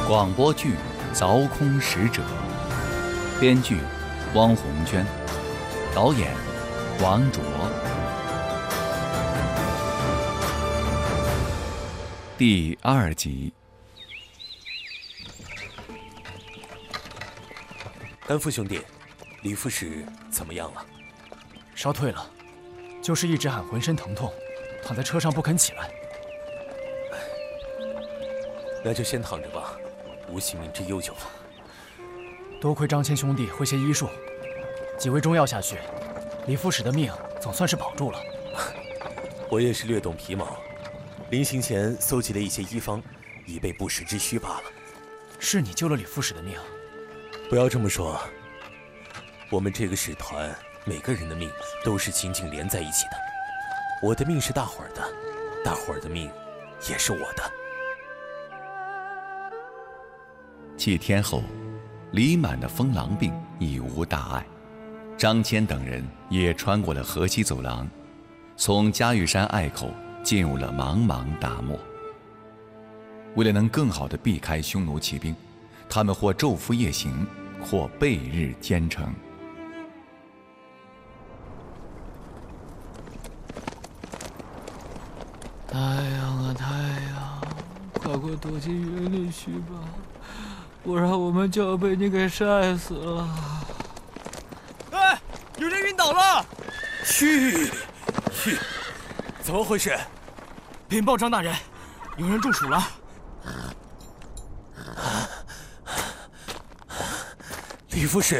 广播剧《凿空使者》，编剧汪红娟，导演王卓。第2集。 甘父兄弟，李副使怎么样了？ 烧退了，就是一直喊浑身疼痛，躺在车上不肯起来。 那就先躺着吧，无性命之忧就好。 多亏张谦兄弟会些医术，几味中药下去，李副使的命总算是保住了。 我也是略懂皮毛，临行前搜集了一些医方，以备不时之需罢了。 是你救了李副使的命。 不要这么说，我们这个使团每个人的命都是紧紧连在一起的。我的命是大伙儿的，大伙儿的命也是我的。 7天后，李满的风狼病已无大碍，张骞等人也穿过了河西走廊，从嘉峪山隘口进入了茫茫大漠。为了能更好地避开匈奴骑兵，他们或昼伏夜行，或蔽日兼程。 太阳啊太阳，快快躲进云里去吧，不然我们就要被你给晒死了。 哎，有人晕倒了！ 去，怎么回事？ 禀报张大人，有人中暑了。 李副使，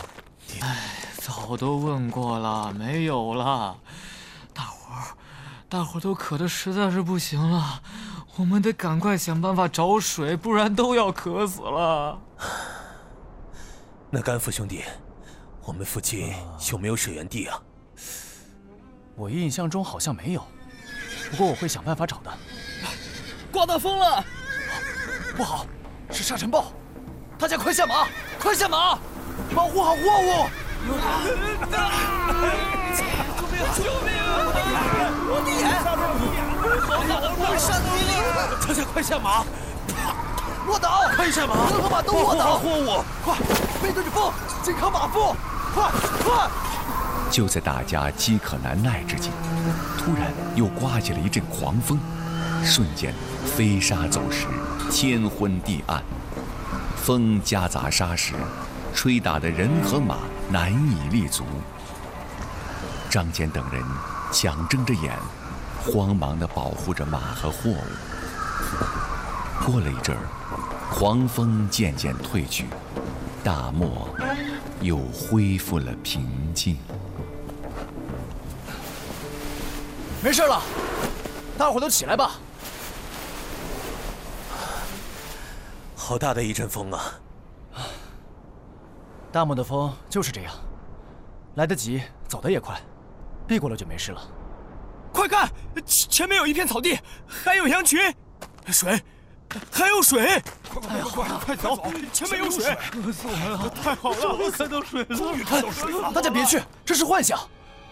早都问过了，没有了。大伙都渴得实在是不行了，我们得赶快想办法找水，不然都要渴死了。 那甘父兄弟，我们附近有没有水源地啊？ 我印象中好像没有，不过我会想办法找的。 刮大风了！ 不好，是沙尘暴！大家快下马，快下马，保护好货物！ 救命啊！我的眼！好山泥里！ 大家快下马！ 卧倒！ 快下马！ 人和马都卧倒！ 货物！ 快，背对着风，紧靠马腹！快！ 就在大家饥渴难耐之际，突然又刮起了一阵狂风，瞬间飞沙走石，天昏地暗，风夹杂沙石，吹打得人和马难以立足。张骞等人强睁着眼，慌忙地保护着马和货物。过了一阵儿，狂风渐渐退去，大漠又恢复了平静。 没事了，大伙都起来吧。 好大的一阵风啊！ 大漠的风就是这样，来得及，走得也快，避过了就没事了。 快看，前面有一片草地，还有羊群，水，还有水！快走！前面有水！ 渴死我们了！ 太好了， 看到水了！ 终于看到水了！ 大家别去，这是幻想。